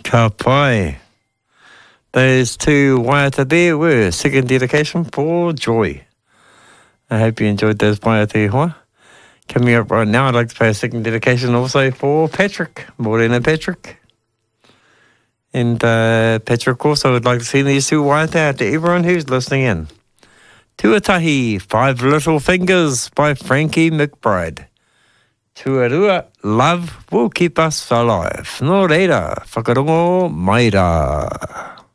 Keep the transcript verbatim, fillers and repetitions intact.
Ka pai. Those two waiata there were second dedication for Joy. I hope you enjoyed those waiata hoa. Coming up right now, I'd like to play a second dedication also for Patrick, Morena Patrick. And uh, Patrick also would like to send these two waiata out to everyone who's listening in. Tuatahi, Five Little Fingers by Frankie McBride. Tuarua, love will keep us alive. Nō reira, whakarongo mai rā.